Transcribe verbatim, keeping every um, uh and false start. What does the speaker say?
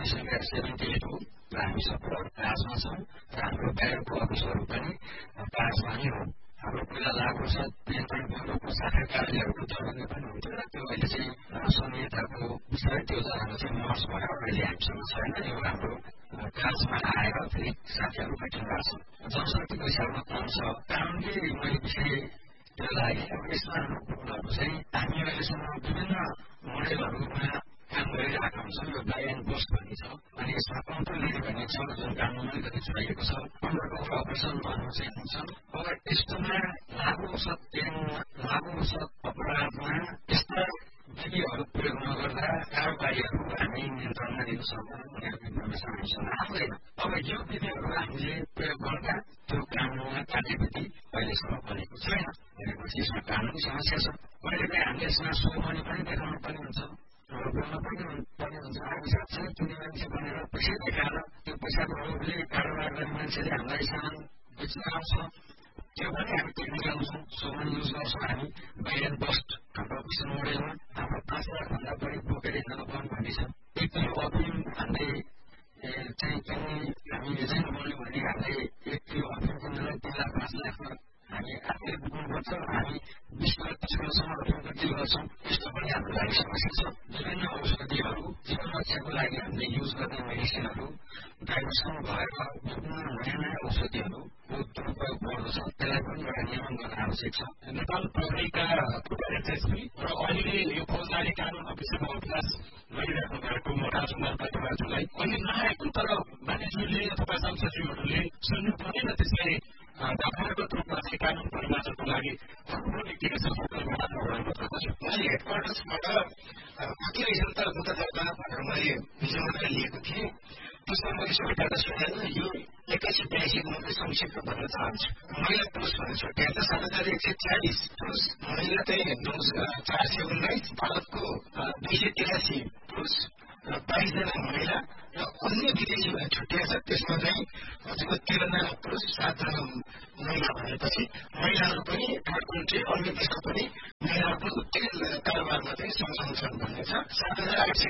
सङ्ख्या seventy at हो र हामी सबैहरू पासमा छौँ र हाम्रो बाहिरको अफिसहरू पनि पासमा नै हो। हाम्रो पहिला लागु छ नियन्त्रण ब्युरोको शाखा कार्यालयहरूको जगतले पनि हुन्थ्यो र त्यो अहिले चाहिँ संहिताको बिस्तारै त्यो जग्गामा चाहिँ मर्ज भयो। अहिले हामीसँग छैन, यो हाम्रो काजमा आएर फेरि साथीहरू भेट्नु भएको छ। जनशक्तिको हिसाबमा कम छ कारणले मैले विषय त्यो लागि अब यसमा कुराहरू चाहिँ हामी अहिलेसम्म विभिन्न मोडेलहरूमा काम गरिरहेका हुन्छौँ। यो बाई एन्ड पोस्ट भन्ने छ अनि यसमा कन्ट्रोलरी भन्ने छ जुन कानुनले गति छुट्याइएको छ। अन्डर अपरेसन भन्नु चाहिँ हुन्छ। अब यस्तोमा लागु औषध लागु औषध अपराधमा यस्ता विधिहरू प्रयोग नगर्दा कारोबारीहरू हामी नियन्त्रणमा लिन सक्दैनौँ। उनीहरूको इन्फर्मेसन हामीसँग आउँदैन। अब यो विधिहरू हामीले प्रयोग गर्दा त्यो कानुनमा कार्यविधि अहिलेसम्म बनेको छैन भनेपछि यसमा कानुनी समस्या छ। कहिलेकाहीँ हामीले यसमा सो मनी पनि देखाउनु पर्ने हुन्छ, बोल्न पनि पर्ने हुन्छ। अब साँच्चै किन्ने मान्छे भनेर पैसा देखाएर त्यो पैसाको लोभले कारोबार गर्ने मान्छेले हामीलाई सामान बेच्न आउँछ, त्यो पनि हामी टेक्निकल छौँ, सो मनी युज गर्छौँ। हामी बाई एन्ड पोस्ट हाम्रो अफिसियल मोडेलमा हाम्रो पाँच लाखभन्दा बढी बोकेर हिँड्न नपाउनु भन्ने छ। एक किलो अफिम हामीले चाहिँ किन्ने हामी एजेन्ट बोल्यौँ भने हामीले एक किलो अफिम किन्नलाई तिन लाख पाँच लाखमा हामी आफैले बुझ्नुपर्छ। हामी बिस किलो तिस किलोसम्म अफिमको डिल गर्छौँ। यस्तो पनि हाम्रो लागि समस्या छ। विभिन्न औषधिहरू जीवन रक्षाको लागि हामीले युज गर्ने मेडिसिनहरू डाइभर्सन भएर विभिन्न नयाँ नयाँ औषधिहरूको दुरुपयोग बढ्दो छ। त्यसलाई पनि एउटा नियमन गर्न आवश्यक छ। नेपाल प्रहरीका एसएसपी र अहिले यो फौजदारी कानुन विषयमा अभ्यास गरिराख्नु भएको मोटा सुन्दर प्रतिभाजुलाई अहिले नआएको तर मानिसहरूले अथवा सांसदहरूले सुन्नु पर्दैन, त्यसलाई दफागत रूपमा चाहिँ कानुन परिमार्जनको लागि के छ मैले हेडक्वार्टर्सबाट कति रहेछन् त बुद्ध दर्ता भनेर मैले हिजो मात्रै लिएको थिएँ। त्यसमा मैले सबै डाटा सुनेन। यो एक्काइस बयासीको मात्रै संक्षिप्त भन्न चाहन्छु। महिला पुरुष भनेर छुट्याएर सात हजार एक सय छ्यालिस पुरुष, महिला चाहिँ चार सय उन्नाइस, भारतको दुई सय तिरासी पुरुष र बाइसजना महिला र अन्य विदेशी भनेर छुट्याएको छ। त्यसमा चाहिँ हजुरको तेह्रजना पुरुष सातजना महिला भनेपछि महिलाहरू पनि थर्ड कन्ट्री अन्य देशको पनि महिलाहरू पनि उत्तिकै कारोबारमा चाहिँ संलग्न छन् भन्ने छ। सात हजार आठ सय